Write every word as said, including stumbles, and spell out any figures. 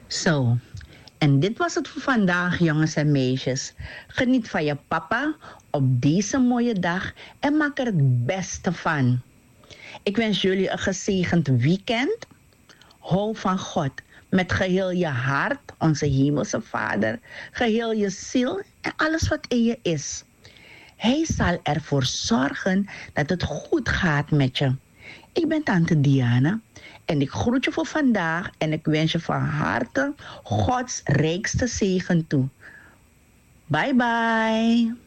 Zo, en dit was het voor vandaag, jongens en meisjes. Geniet van je papa op deze mooie dag en maak er het beste van. Ik wens jullie een gezegend weekend. Hou van God met geheel je hart, onze hemelse Vader, geheel je ziel en alles wat in je is. Hij zal ervoor zorgen dat het goed gaat met je. Ik ben tante Diana en ik groet je voor vandaag en ik wens je van harte Gods rijkste zegen toe. Bye bye.